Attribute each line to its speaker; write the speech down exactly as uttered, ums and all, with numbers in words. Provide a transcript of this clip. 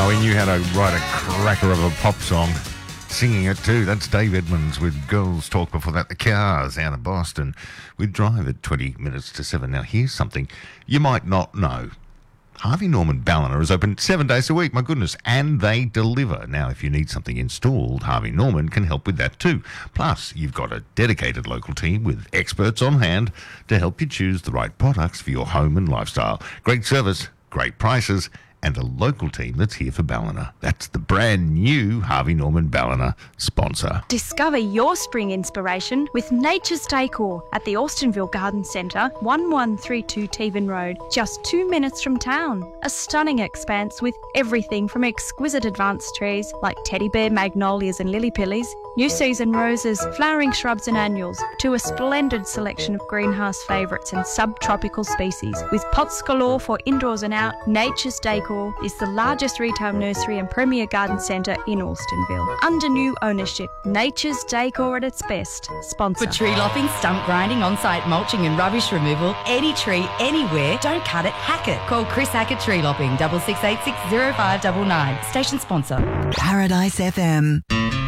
Speaker 1: he knew how to write a cracker of a pop song. Singing it too. That's Dave Edmunds with Girls Talk. Before that, The Cars out of Boston with Drive at twenty minutes to seven. Now, here's something you might not know. Harvey Norman Ballina is open seven days a week, my goodness, and they deliver. Now, if you need something installed, Harvey Norman can help with that too. Plus, you've got a dedicated local team with experts on hand to help you choose the right products for your home and lifestyle. Great service, great prices, and a local team that's here for Ballina. That's the brand new Harvey Norman Ballina sponsor.
Speaker 2: Discover your spring inspiration with Nature's Decor at the Austinville Garden Centre, one one three two Tevan Road, just two minutes from town. A stunning expanse with everything from exquisite advanced trees like teddy bear, magnolias and lily-pillies, new season roses, flowering shrubs and annuals, to a splendid selection of greenhouse favourites and subtropical species. With pots galore for indoors and out, Nature's Decor is the largest retail nursery and premier garden centre in Austinville. Under new ownership, Nature's Decor at its best. Sponsor.
Speaker 3: For tree lopping, stump grinding, on-site mulching and rubbish removal, any tree, anywhere, don't cut it, hack it. Call Chris Hackett Tree Lopping, double six eight six zero five nine nine. Station sponsor.
Speaker 4: Paradise F M.